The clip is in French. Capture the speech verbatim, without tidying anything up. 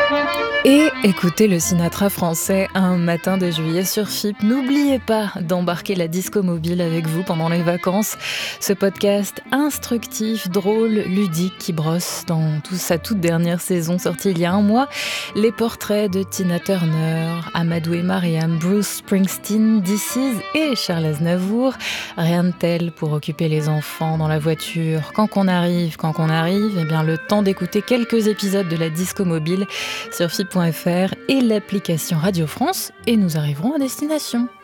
Et écoutez le Sinatra français un matin de juillet sur F I P. N'oubliez pas d'embarquer la disco mobile avec vous pendant les vacances. Ce podcast instructif, drôle, ludique qui brosse dans toute sa toute dernière saison sortie il y a un mois les portraits de Tina Turner, Amadou et Mariam, Bruce Springsteen, This Is et Charles Aznavour. Rien de tel pour occuper les enfants dans la voiture. Quand qu'on arrive, quand qu'on arrive, eh bien le temps d'écouter quelques épisodes de la disco mobile sur F I P point F R et l'application Radio France et nous arriverons à destination.